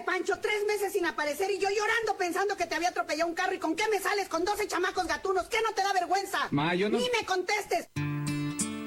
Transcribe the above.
Pancho, 3 meses sin aparecer y yo llorando pensando que te había atropellado un carro. ¿Y con qué me sales? Con 12 chamacos gatunos. ¿Qué no te da vergüenza? Ma, yo no... ¡Ni me contestes!